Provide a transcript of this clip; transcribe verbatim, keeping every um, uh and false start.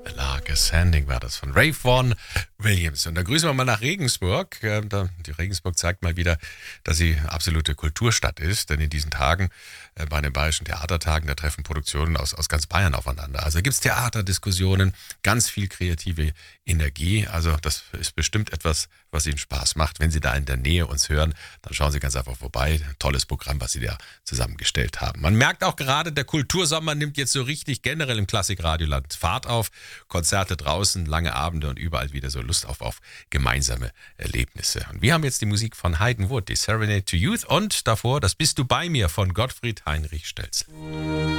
Like a Sanding war das von Ray Vaughan Williams. Und da grüßen wir mal nach Regensburg. Die Regensburg zeigt mal wieder, dass sie absolute Kulturstadt ist. Denn in diesen Tagen, bei den Bayerischen Theatertagen, da treffen Produktionen aus, aus ganz Bayern aufeinander. Also gibt es Theaterdiskussionen, ganz viel kreative Energie. Also das ist bestimmt etwas, was Ihnen Spaß macht. Wenn Sie da in der Nähe uns hören, dann schauen Sie ganz einfach vorbei. Tolles Programm, was Sie da zusammengestellt haben. Man merkt auch gerade, der Kultursommer nimmt jetzt so richtig generell im Klassikradioland Fahrt auf. Konzerte draußen, lange Abende und überall wieder so Lust auf, auf gemeinsame Erlebnisse. Und wir haben jetzt die Musik von Hayden Wood, die Serenade to Youth, und davor Das Bist du bei mir von Gottfried Heinrich Stelzel.